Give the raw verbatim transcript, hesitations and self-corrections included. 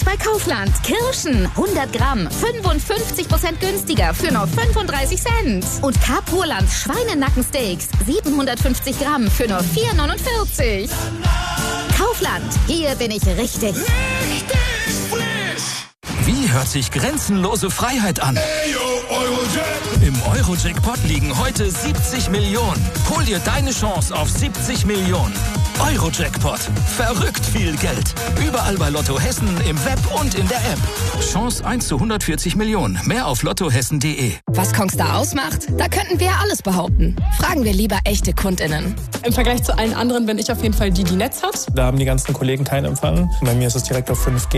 Jetzt bei Kaufland. Kirschen hundert Gramm, fünfundfünfzig Prozent günstiger für nur fünfunddreißig Cent. Und Capurland Schweinenackensteaks, siebenhundertfünfzig Gramm für nur vier neunundvierzig. Kaufland, hier bin ich richtig. Richtig frisch! Wie hört sich grenzenlose Freiheit an? Ayo, Eurojack! Im Euro-Jackpot liegen heute siebzig Millionen. Hol dir deine Chance auf siebzig Millionen. Euro-Jackpot. Verrückt viel Geld. Überall bei Lotto Hessen, im Web und in der App. Chance eins zu hundertvierzig Millionen. Mehr auf lottohessen punkt de. Was Kongstar ausmacht? Da könnten wir alles behaupten. Fragen wir lieber echte KundInnen. Im Vergleich zu allen anderen bin ich auf jeden Fall die, die Netz hat. Da haben die ganzen Kollegen keinen Empfang. Bei mir ist es direkt auf fünf G.